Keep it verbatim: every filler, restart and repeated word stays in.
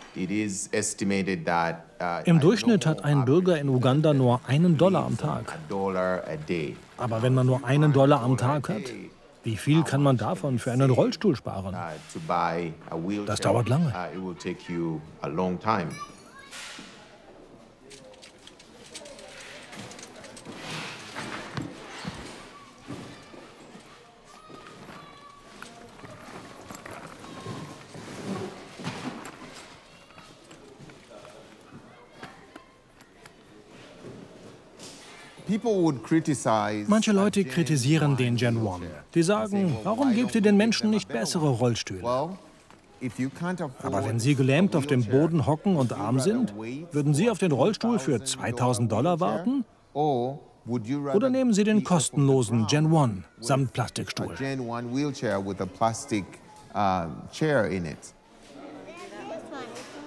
Im Durchschnitt hat ein Bürger in Uganda nur einen Dollar am Tag. Aber wenn man nur einen Dollar am Tag hat, wie viel kann man davon für einen Rollstuhl sparen? Das dauert lange. Manche Leute kritisieren den Gen One. Die sagen, warum gebt ihr den Menschen nicht bessere Rollstühle? Aber wenn sie gelähmt auf dem Boden hocken und arm sind, würden sie auf den Rollstuhl für zweitausend Dollar warten? Oder nehmen sie den kostenlosen Gen One samt Plastikstuhl?